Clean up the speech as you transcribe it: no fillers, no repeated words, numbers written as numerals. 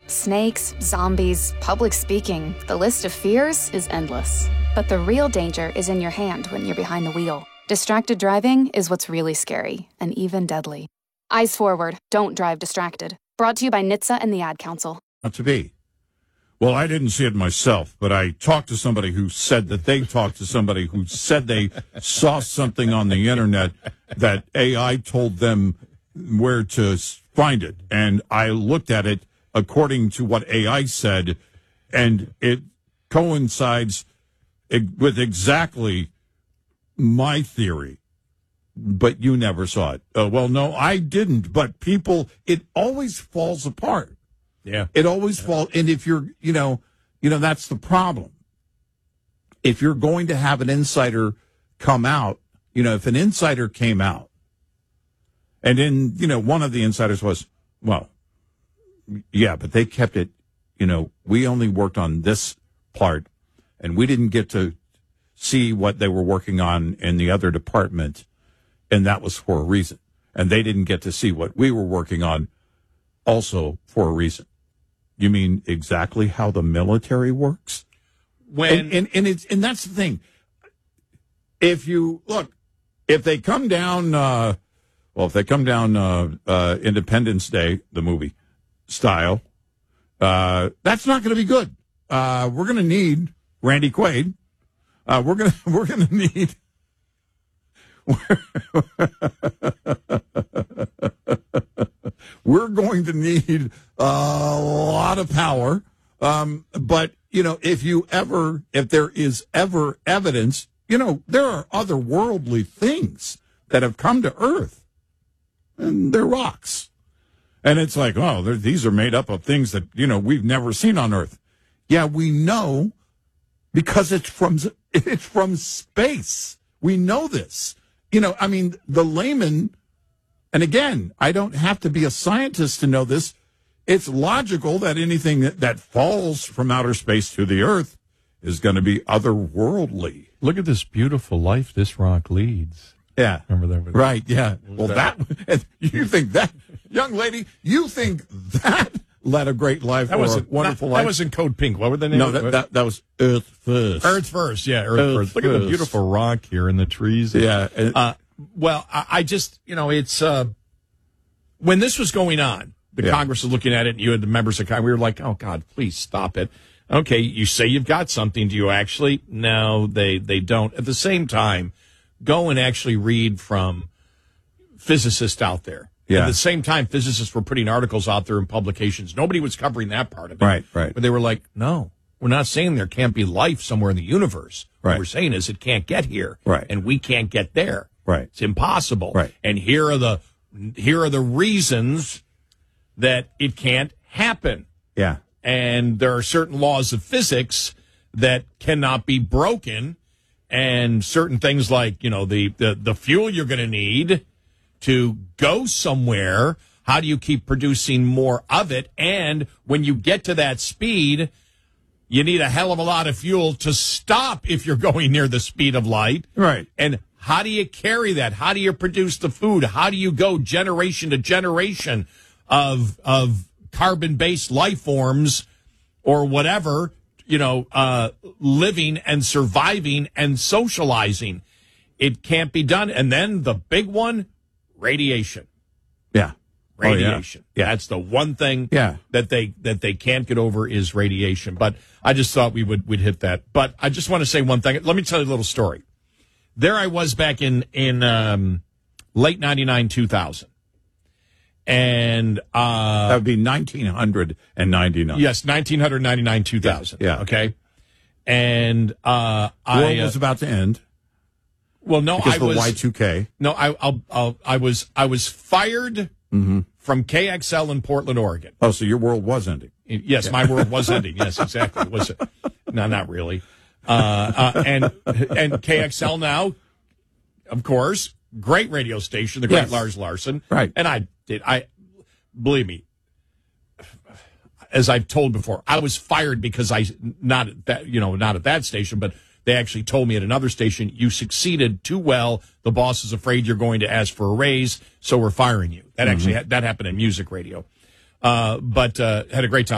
Snakes, zombies, public speaking, the list of fears is endless. But the real danger is in your hand when you're behind the wheel. Distracted driving is what's really scary and even deadly. Eyes forward, don't drive distracted. Brought to you by NHTSA and the Ad Council. Not to be. Well, I didn't see it myself, but I talked to somebody who said that they talked to somebody who said they saw something on the internet that AI told them where to find it. And I looked at it according to what AI said, and it coincides with exactly my theory. But you never saw it. Well, no, I didn't. But people, it always falls apart. Yeah. It always falls. And if you're, that's the problem. If you're going to have an insider come out, if an insider came out, and then, one of the insiders was, well, yeah, but they kept it, we only worked on this part, and we didn't get to see what they were working on in the other department, and that was for a reason. And they didn't get to see what we were working on also for a reason. You mean exactly how the military works? And that's the thing. If they come down, Independence Day, the movie style, that's not going to be good. We're going to need Randy Quaid. We're going to need. We're going to need a lot of power. But, if there is ever evidence, there are otherworldly things that have come to Earth, and they're rocks. And it's like, these are made up of things that, we've never seen on Earth. Yeah, we know because it's from space. We know this. The layman, and again, I don't have to be a scientist to know this. It's logical that anything that falls from outer space to the Earth is going to be otherworldly. Look at this beautiful life this rock leads. Yeah. Remember that? Right, yeah. Well, you think that, young lady, that led a great life. That was a wonderful life. That was in Code Pink. What were the names? No, that was Earth First. Earth First, yeah, Earth First. Look at the beautiful rock here in the trees. Yeah. I just, it's, when this was going on, the Congress was looking at it, and you had the members of Congress, we were like, oh, God, please stop it. Okay, you say you've got something. Do you actually? No, they don't. At the same time, go and actually read from physicists out there. Yeah. At the same time, physicists were putting articles out there in publications. Nobody was covering that part of it. Right. But they were like, no, we're not saying there can't be life somewhere in the universe. Right. What we're saying is it can't get here. Right. And we can't get there. Right. It's impossible. Right. And here are the reasons that it can't happen. Yeah. And there are certain laws of physics that cannot be broken, and certain things like, the fuel you're going to need to go somewhere, how do you keep producing more of it? And when you get to that speed, you need a hell of a lot of fuel to stop if you're going near the speed of light. Right. And how do you carry that? How do you produce the food? How do you go generation to generation of carbon-based life forms or whatever, living and surviving and socializing? It can't be done. And then the big one, radiation. Yeah. Radiation. Oh, yeah. That's the one thing that they can't get over is radiation. But I just thought we'd hit that. But I just want to say one thing. Let me tell you a little story. There I was back in late 99, 2000. And that would be 1999. Yes, 1999, 2000. Yeah. Okay. And world was about to end. Well, no, because I was Y2K. No, I was fired from KXL in Portland, Oregon. Oh, so your world was ending. Yes, my world was ending. Yes, exactly. Was it? No, not really. And KXL now, of course, great radio station, the great Lars Larson. Right. And I believe me, as I've told before, I was fired because not at that station, but they actually told me at another station, you succeeded too well. The boss is afraid you're going to ask for a raise, so we're firing you. That actually that happened in music radio. But had a great time.